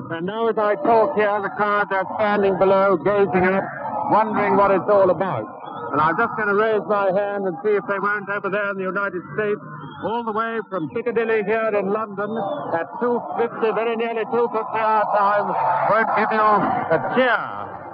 And now as I talk here, the crowd are standing below, gazing up, wondering what it's all about. And I'm just going to raise my hand and see if they won't over there in the United States, all the way from Piccadilly here in London at 2:50, very nearly 2:50 our time, won't give you a cheer.